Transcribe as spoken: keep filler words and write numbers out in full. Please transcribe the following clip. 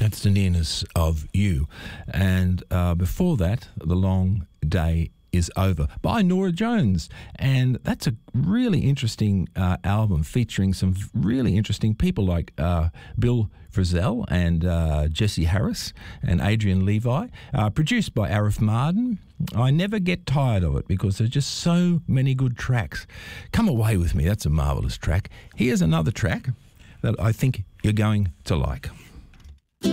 That's the nearness of you. And uh, before that, The Long Day is Over by Norah Jones. And that's a really interesting uh, album featuring some really interesting people like uh, Bill Frisell and uh, Jesse Harris and Adrian Levi, uh, produced by Arif Mardin. I never get tired of it because there's just so many good tracks. Come Away With Me, that's a marvellous track. Here's another track that I think you're going to like.